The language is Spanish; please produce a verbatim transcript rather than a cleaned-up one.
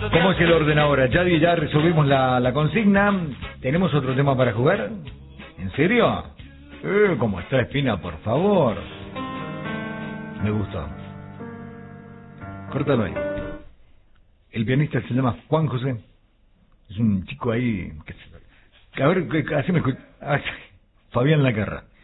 ¿Cómo es el orden ahora? Ya, ya resolvimos la, la consigna. ¿Tenemos otro tema para jugar? ¿En serio? Eh, ¿cómo está Espina, por favor? Me gustó. Córtalo ahí. El pianista se llama Juan José. Es un chico ahí... Que, a ver, haceme escuchar. Fabián Lacarra.